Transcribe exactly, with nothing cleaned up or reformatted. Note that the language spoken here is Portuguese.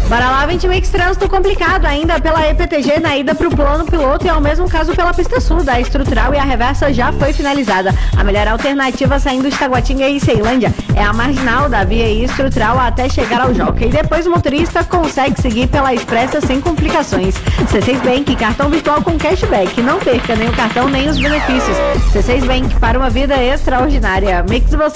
Bora lá, vinte Mix, trânsito complicado ainda pela E P T G na ida pro plano piloto e ao mesmo caso pela pista sul da estrutural e a reversa já foi finalizada. A melhor alternativa saindo de Taguatinga e Ceilândia é a marginal da via estrutural até chegar ao Joca e depois o motorista consegue seguir pela expressa sem complicações. C seis Bank, cartão virtual com cashback, não perca nem o cartão nem os benefícios. C seis Bank, para uma vida extraordinária. Mix você